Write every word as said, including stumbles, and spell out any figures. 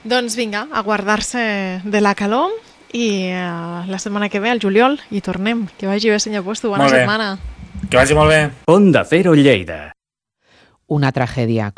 Doncs vinga, a guardar-se de la calor i uh, la setmana que ve, al juliol, hi tornem. Que vagi bé, senyor Puesto. Bona Molt bé. setmana. Que vagi molt bé. Onda Cero Lleida. Una tragedia